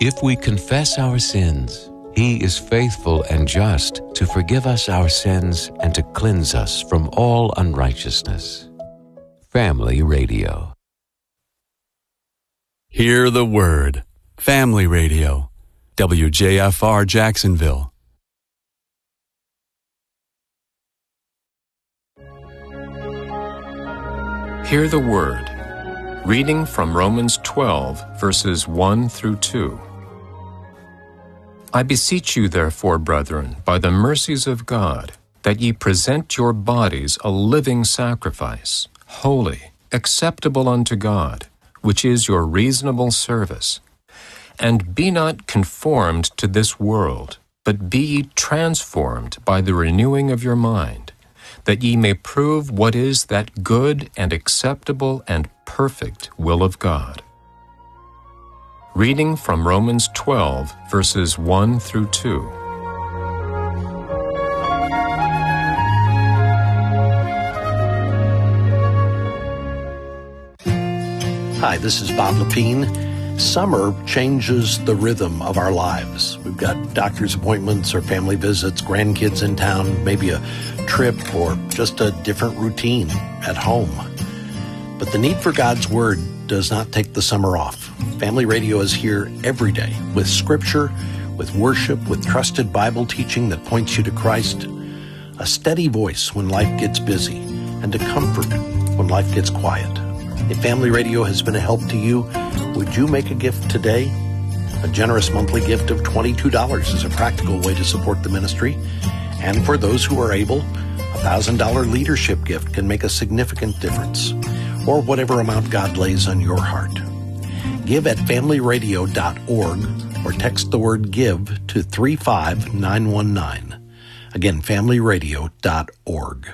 If we confess our sins, He is faithful and just to forgive us our sins and to cleanse us from all unrighteousness. Family Radio. Hear the Word. Family Radio. WJFR Jacksonville. Hear the Word. Reading from Romans 12, verses 1 through 2. I beseech you, therefore, brethren, by the mercies of God, that ye present your bodies a living sacrifice, holy, acceptable unto God, which is your reasonable service. And be not conformed to this world, but be ye transformed by the renewing of your mind, that ye may prove what is that good and acceptable and perfect will of God. Reading from Romans 12, verses 1 through 2. Hi, this is Bob Lepine. Summer changes the rhythm of our lives. We've got doctor's appointments or family visits, grandkids in town, maybe a trip or just a different routine at home. But the need for God's Word does not take the summer off. Family Radio is here every day with Scripture, with worship, with trusted Bible teaching that points you to Christ, a steady voice when life gets busy, and a comfort when life gets quiet. If Family Radio has been a help to you, would you make a gift today? A generous monthly gift of $22 is a practical way to support the ministry. And for those who are able, a $1,000 leadership gift can make a significant difference, or whatever amount God lays on your heart. Give at familyradio.org or text the word GIVE to 35919. Again, familyradio.org.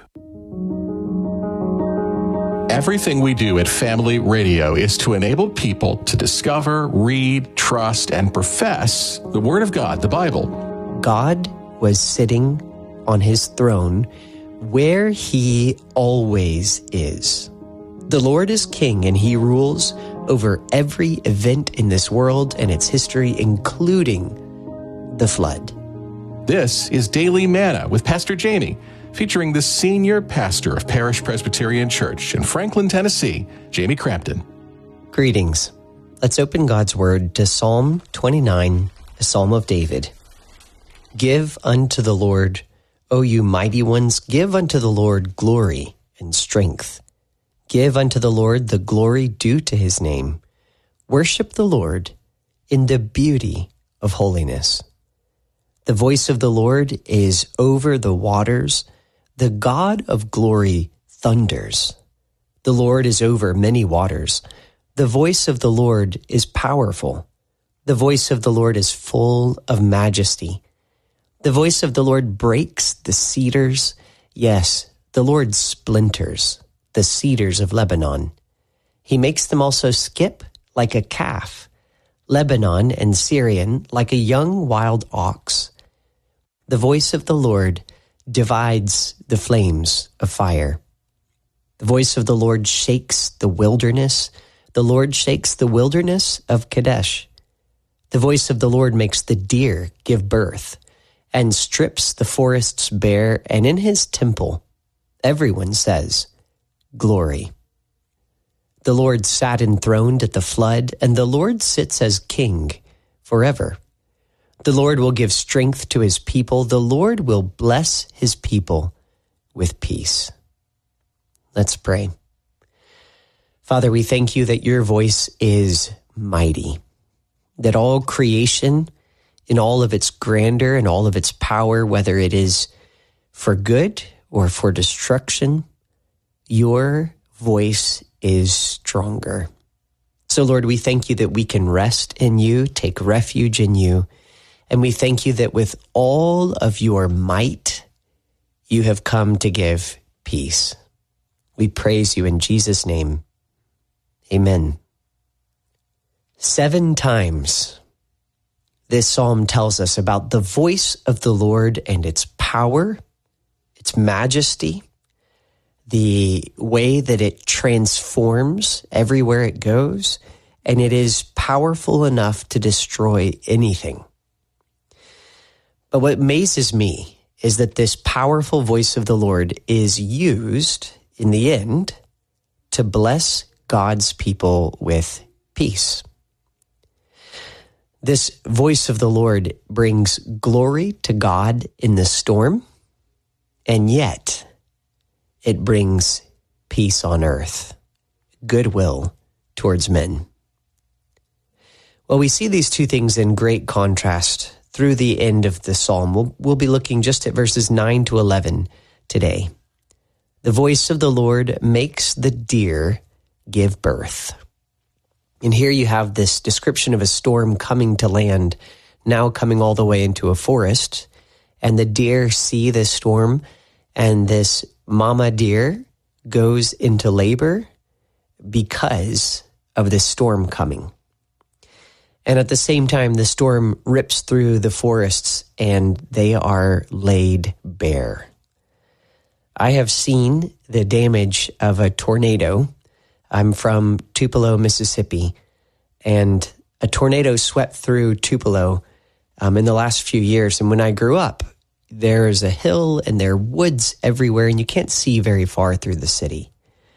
Everything we do at Family Radio is to enable people to discover, read, trust, and profess the Word of God, the Bible. God was sitting on His throne where He always is. The Lord is King, and He rules over every event in this world and its history, including the flood. This is Daily Manna with Pastor Jamie, featuring the senior pastor of Parish Presbyterian Church in Franklin, Tennessee, Jamie Crampton. Greetings. Let's open God's Word to Psalm 29, a Psalm of David. Give unto the Lord, O you mighty ones, give unto the Lord glory and strength. Give unto the Lord the glory due to His name. Worship the Lord in the beauty of holiness. The voice of the Lord is over the waters. The God of glory thunders. The Lord is over many waters. The voice of the Lord is powerful. The voice of the Lord is full of majesty. The voice of the Lord breaks the cedars. Yes, the Lord splinters the cedars of Lebanon. He makes them also skip like a calf, Lebanon and Syrian like a young wild ox. The voice of the Lord divides the flames of fire. The voice of the Lord shakes the wilderness. The Lord shakes the wilderness of Kadesh. The voice of the Lord makes the deer give birth and strips the forests bare, and in His temple everyone says, Glory. The Lord sat enthroned at the flood, and the Lord sits as King forever. The Lord will give strength to His people. The Lord will bless His people with peace. Let's pray. Father, we thank You that Your voice is mighty, that all creation, in all of its grandeur and all of its power, whether it is for good or for destruction, Your voice is stronger. So, Lord, we thank You that we can rest in You, take refuge in You, and we thank You that with all of Your might, You have come to give peace. We praise You in Jesus' name. Amen. 7 times, this psalm tells us about the voice of the Lord and its power, its majesty, the way that it transforms everywhere it goes, and it is powerful enough to destroy anything. But what amazes me is that this powerful voice of the Lord is used, in the end, to bless God's people with peace. This voice of the Lord brings glory to God in the storm, and yet it brings peace on earth, goodwill towards men. Well, we see these two things in great contrast through the end of the psalm. We'll be looking just at verses 9 to 11 today. The voice of the Lord makes the deer give birth. And here you have this description of a storm coming to land, now coming all the way into a forest. And the deer see this storm, and this mama deer goes into labor because of this storm coming. And at the same time, the storm rips through the forests and they are laid bare. I have seen the damage of a tornado. I'm from Tupelo, Mississippi, and a tornado swept through Tupelo in the last few years. And when I grew up, there's a hill and there are woods everywhere, and you can't see very far through the city.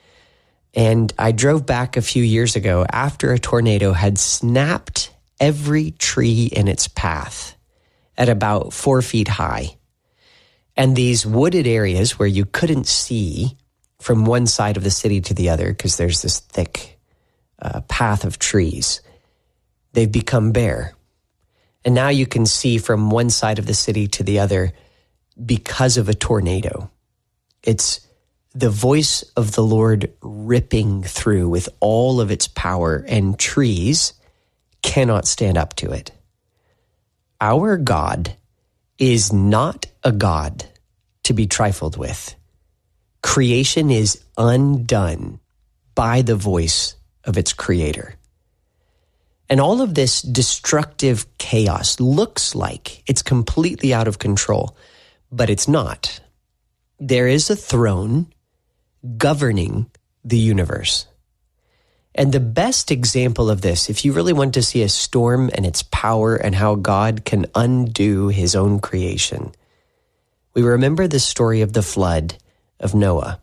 And I drove back a few years ago after a tornado had snapped every tree in its path at about 4 feet high. And these wooded areas where you couldn't see from one side of the city to the other because there's this thick path of trees, they've become bare. And now you can see from one side of the city to the other because of a tornado. It's the voice of the Lord ripping through with all of its power, and trees cannot stand up to it. Our God is not a God to be trifled with. Creation is undone by the voice of its creator. And all of this destructive chaos looks like it's completely out of control, but it's not. There is a throne governing the universe. And the best example of this, if you really want to see a storm and its power and how God can undo his own creation, we remember the story of the flood of Noah.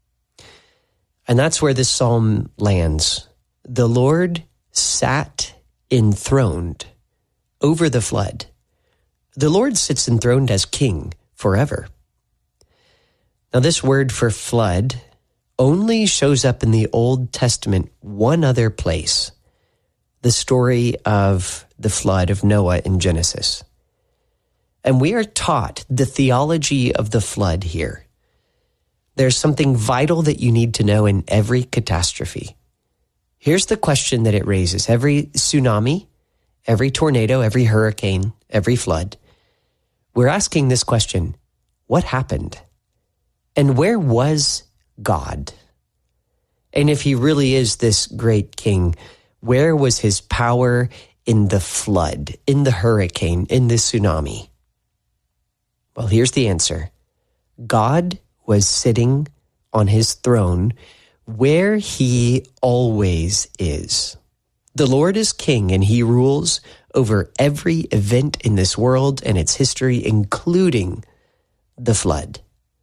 And that's where this psalm lands. The Lord sat enthroned over the flood. The Lord sits enthroned as king forever. Now, this word for flood only shows up in the Old Testament one other place, the story of the flood of Noah in Genesis. And we are taught the theology of the flood here. There's something vital that you need to know in every catastrophe. Here's the question that it raises. Every tsunami, every tornado, every hurricane, every flood, we're asking this question: what happened? And where was God? And if he really is this great king, where was his power in the flood, in the hurricane, in the tsunami? Well, here's the answer. God was sitting on his throne where he always is. The Lord is king, and he rules over every event in this world and its history, including the flood.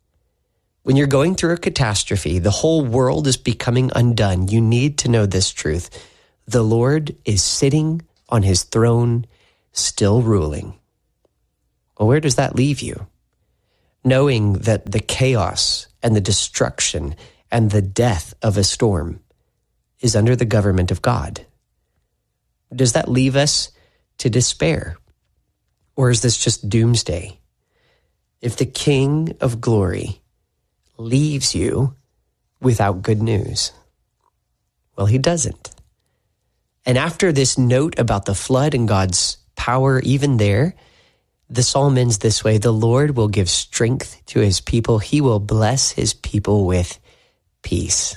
When you're going through a catastrophe, the whole world is becoming undone, you need to know this truth. The Lord is sitting on his throne, still ruling. Well, where does that leave you? Knowing that the chaos and the destruction and the death of a storm is under the government of God. Does that leave us to despair? Or is this just doomsday? If the King of Glory leaves you without good news, well, he doesn't. And after this note about the flood and God's power, even there, the psalm ends this way: the Lord will give strength to his people. He will bless his people with peace.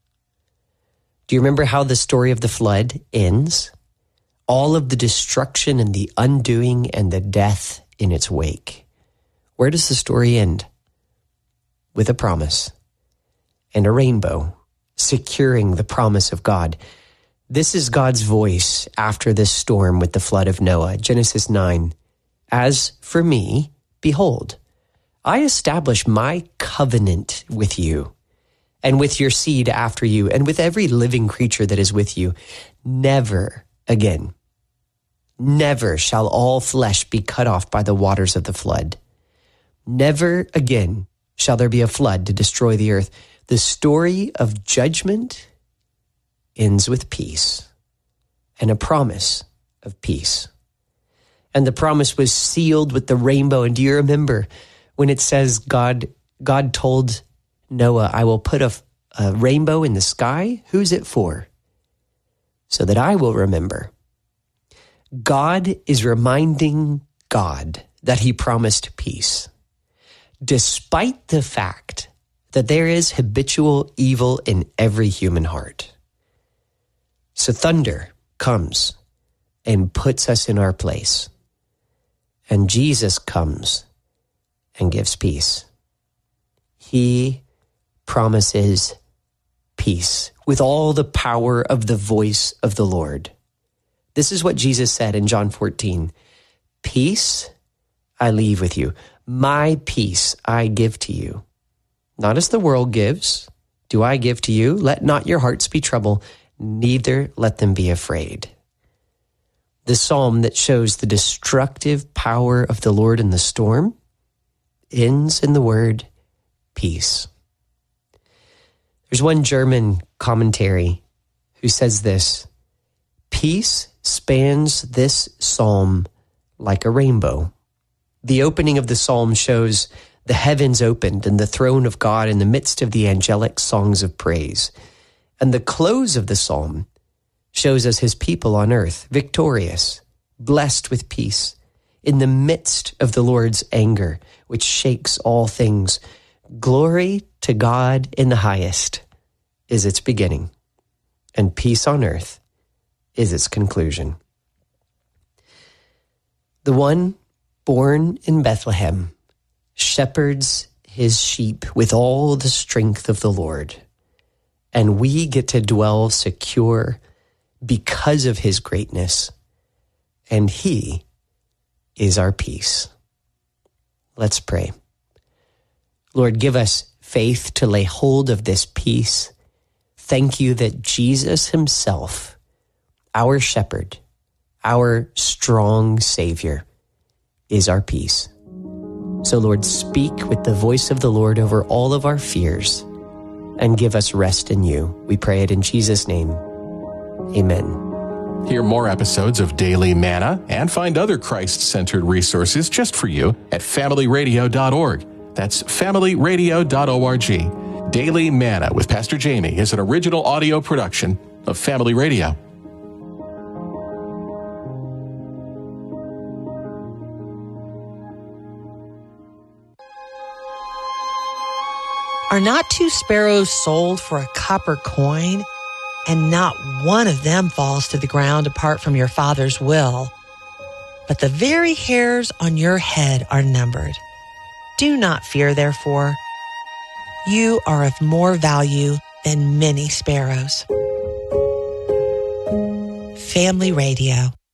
Do you remember how the story of the flood ends? All of the destruction and the undoing and the death in its wake. Where does the story end? With a promise and a rainbow securing the promise of God. This is God's voice after this storm with the flood of Noah. Genesis 9. As for me, behold, I establish my covenant with you and with your seed after you and with every living creature that is with you. Never again, never shall all flesh be cut off by the waters of the flood. Never again shall there be a flood to destroy the earth. The story of judgment ends with peace and a promise of peace. And the promise was sealed with the rainbow. And do you remember when it says God told Noah, I will put a rainbow in the sky? Who's it for? So that I will remember. God is reminding God that he promised peace, despite the fact that there is habitual evil in every human heart. So thunder comes and puts us in our place. And Jesus comes and gives peace. He promises peace with all the power of the voice of the Lord. This is what Jesus said in John 14. Peace I leave with you. My peace I give to you. Not as the world gives, do I give to you. Let not your hearts be troubled, neither let them be afraid. The psalm that shows the destructive power of the Lord in the storm ends in the word peace. There's one German commentary who says this: peace spans this psalm like a rainbow. The opening of the psalm shows the heavens opened and the throne of God in the midst of the angelic songs of praise. And the close of the psalm shows us his people on earth, victorious, blessed with peace, in the midst of the Lord's anger, which shakes all things. Glory to God in the highest is its beginning, and peace on earth is its conclusion. The one born in Bethlehem shepherds his sheep with all the strength of the Lord, and we get to dwell secure because of his greatness, and he is our peace. Let's pray. Lord, give us faith to lay hold of this peace. Thank you that Jesus himself, our shepherd, our strong Savior, is our peace. So, Lord, speak with the voice of the Lord over all of our fears and give us rest in you. We pray it in Jesus' name. Amen. Hear more episodes of Daily Manna and find other Christ-centered resources just for you at familyradio.org. That's familyradio.org. Daily Manna with Pastor Jamie is an original audio production of Family Radio. Are not two sparrows sold for a copper coin? And not one of them falls to the ground apart from your Father's will. But the very hairs on your head are numbered. Do not fear, therefore. You are of more value than many sparrows. Family Radio.